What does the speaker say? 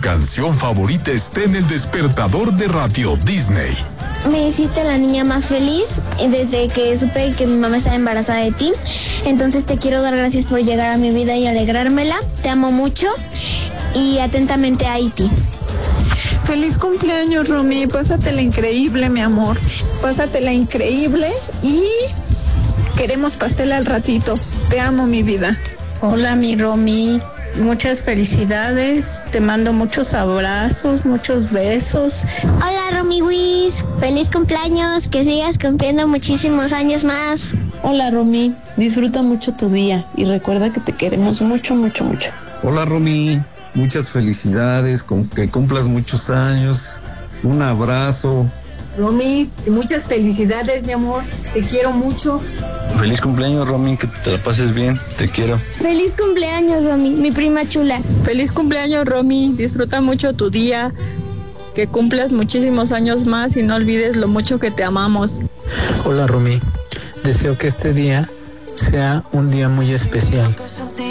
canción favorita esté en el despertador de Radio Disney. Me hiciste la niña más feliz desde que supe que mi mamá estaba embarazada de ti. Entonces te quiero dar gracias por llegar a mi vida y alegrármela. Te amo mucho y atentamente a Iti. Feliz cumpleaños, Romy. Pásatela increíble, mi amor. Pásatela increíble y queremos pastel al ratito. Te amo, mi vida. Hola, mi Romy. Muchas felicidades. Te mando muchos abrazos, muchos besos. Hola, Romy Wiz. Feliz cumpleaños. Que sigas cumpliendo muchísimos años más. Hola, Romy. Disfruta mucho tu día y recuerda que te queremos mucho, mucho, mucho. Hola, Romy. Muchas felicidades, que cumplas muchos años. Un abrazo. Romy, muchas felicidades, mi amor. Te quiero mucho. Feliz cumpleaños, Romy, que te la pases bien. Te quiero. Feliz cumpleaños, Romy, mi prima chula. Feliz cumpleaños, Romy. Disfruta mucho tu día. Que cumplas muchísimos años más y no olvides lo mucho que te amamos. Hola, Romy. Deseo que este día sea un día muy especial.